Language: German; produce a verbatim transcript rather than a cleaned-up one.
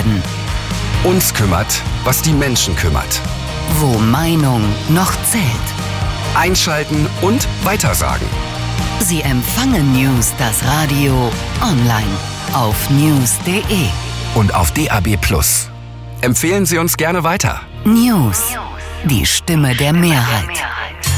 werden. Uns kümmert, was die Menschen kümmert. Wo Meinung noch zählt. Einschalten und weitersagen. Sie empfangen News, das Radio, online auf news punkt de. Und auf D A B plus. Empfehlen Sie uns gerne weiter. News, die Stimme der Mehrheit.